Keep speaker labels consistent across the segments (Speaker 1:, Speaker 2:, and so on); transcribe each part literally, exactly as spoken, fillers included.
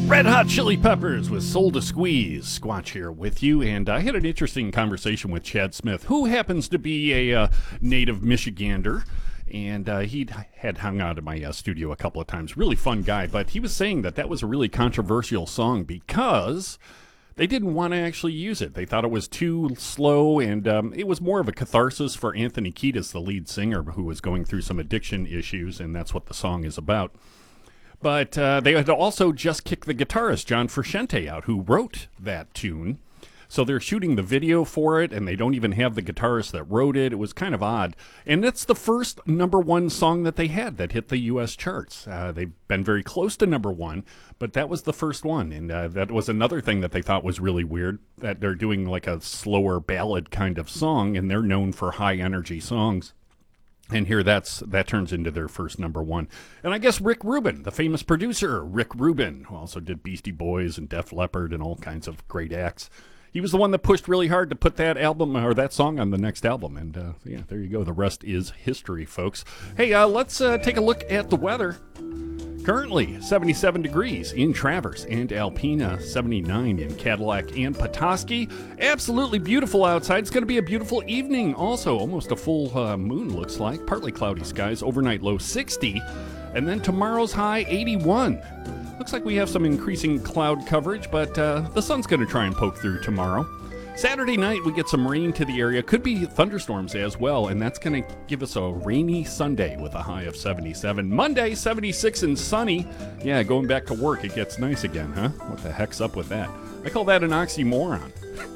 Speaker 1: Red Hot Chili Peppers with Soul to Squeeze. Squatch here with you, and I had an interesting conversation with Chad Smith, who happens to be a uh, native Michigander, and uh, he had hung out in my uh, studio a couple of times. Really fun guy, but he was saying that that was a really controversial song because they didn't want to actually use it. They thought it was too slow, and um, it was more of a catharsis for Anthony Kiedis, the lead singer, who was going through some addiction issues, and that's what the song is about. But uh, they had also just kicked the guitarist, John Frusciante, out, who wrote that tune. So they're shooting the video for it, and they don't even have the guitarist that wrote it. It was kind of odd. And that's the first number one song that they had that hit the U S charts. Uh, they've been very close to number one, but that was the first one. And uh, that was another thing that they thought was really weird, that they're doing like a slower ballad kind of song, and they're known for high-energy songs. And here that's that turns into their first number one. And I guess Rick Rubin, the famous producer, Rick Rubin, who also did Beastie Boys and Def Leppard and all kinds of great acts. He was the one that pushed really hard to put that album or that song on the next album. And uh, yeah, there you go. The rest is history, folks. Hey, uh, let's uh, take a look at the weather. Currently, seventy-seven degrees in Traverse and Alpena, seventy-nine in Cadillac and Petoskey. Absolutely beautiful outside. It's going to be a beautiful evening also. Almost a full uh, moon, looks like. Partly cloudy skies. Overnight low sixty. And then tomorrow's high eighty-one. Looks like we have some increasing cloud coverage, but uh, the sun's going to try and poke through tomorrow. Saturday night, we get some rain to the area. Could be thunderstorms as well, and that's going to give us a rainy Sunday with a high of seventy-seven. Monday, seventy-six and sunny. Yeah, going back to work, it gets nice again, huh? What the heck's up with that? I call that an oxymoron.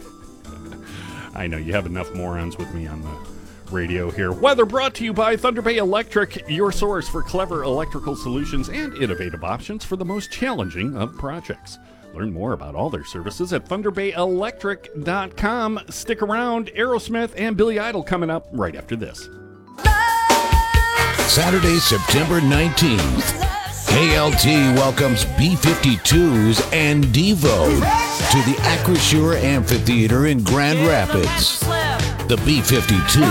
Speaker 1: I know, you have enough morons with me on the radio here. Weather brought to you by Thunder Bay Electric, your source for clever electrical solutions and innovative options for the most challenging of projects. Learn more about all their services at thunder bay electric dot com. Stick around. Aerosmith and Billy Idol coming up right after this.
Speaker 2: Saturday, September nineteenth. K L T welcomes B fifty-twos and Devo to the Acrisure Amphitheater in Grand Rapids. The B fifty-two